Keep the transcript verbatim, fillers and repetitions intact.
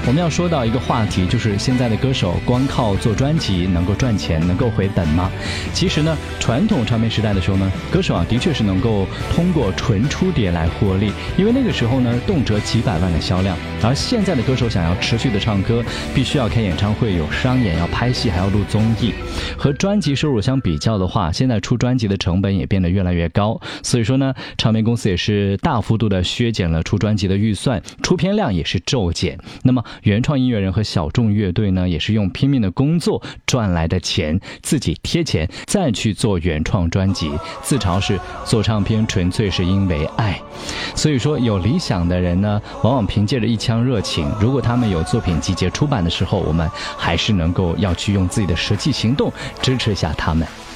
我们要说到一个话题，就是现在的歌手光靠做专辑能够赚钱，能够回本吗？其实呢，传统唱片时代的时候呢，歌手啊的确是能够通过纯出碟来获利，因为那个时候呢动辄几百万的销量。而现在的歌手想要持续的唱歌，必须要开演唱会，有商演，要拍戏，还要录综艺。和专辑收入相比较的话，现在出专辑的成本也变得越来越高，所以说呢，唱片公司也是大幅度的削减了出专辑的预算，出片量也是骤减。那么原创音乐人和小众乐队呢，也是用拼命的工作赚来的钱，自己贴钱再去做原创专辑，自嘲是做唱片纯粹是因为爱。所以说有理想的人呢，往往凭借着一腔热情，如果他们有作品集结出版的时候，我们还是能够要去用自己的实际行动支持一下他们。